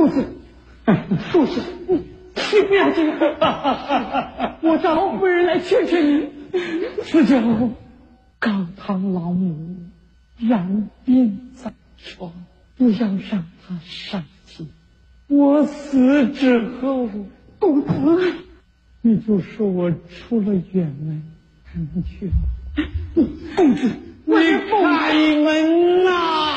公子，主子，你不要这样，我找夫人来劝劝你。此叫高堂老母染病在床，不要让她伤心。我死之后，公子，你就说我出了远门，他们去了。公子， 你开门呐！